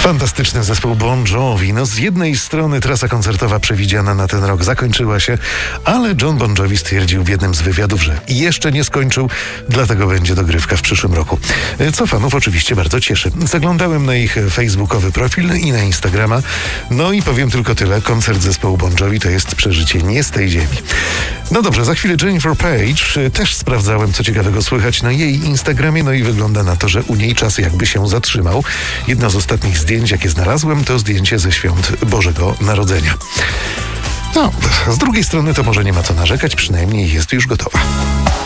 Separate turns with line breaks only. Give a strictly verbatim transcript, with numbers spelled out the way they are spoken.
Fantastyczny zespół Bon Jovi. No z jednej strony trasa koncertowa przewidziana na ten rok zakończyła się, ale John Bon Jovi stwierdził w jednym z wywiadów, że jeszcze nie skończył, dlatego będzie dogrywka w przyszłym roku. Co fanów oczywiście bardzo cieszy. Zaglądałem na ich facebookowy profil i na Instagrama. No i powiem tylko tyle. Koncert zespołu Bon Jovi to jest przeżycie nie z tej ziemi. No dobrze, za chwilę Jennifer Page. Też sprawdzałem, co ciekawego słychać na jej Instagramie, no i wygląda na to, że u niej czas jakby się zatrzymał. Jedno z ostatnich zdjęć, jakie znalazłem, to zdjęcie ze świąt Bożego Narodzenia. No, z drugiej strony to może nie ma co narzekać, przynajmniej jest już gotowa.